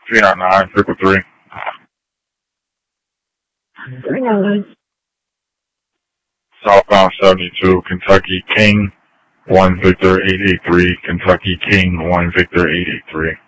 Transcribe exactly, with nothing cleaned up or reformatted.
three nine nine, triple three. three nine nine. Southbound seventy-two, Kentucky King, one Victor eight eight three, Kentucky King, one Victor eight eight three.